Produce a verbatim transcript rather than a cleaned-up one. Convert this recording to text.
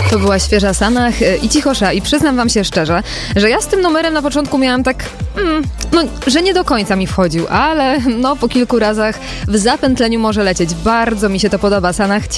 To była świeża Sanach i Cichosza i przyznam wam się szczerze, że ja z tym numerem na początku miałam tak, mm, no, że nie do końca mi wchodził, ale no po kilku razach w zapętleniu może lecieć. Bardzo mi się to podoba, Sanach.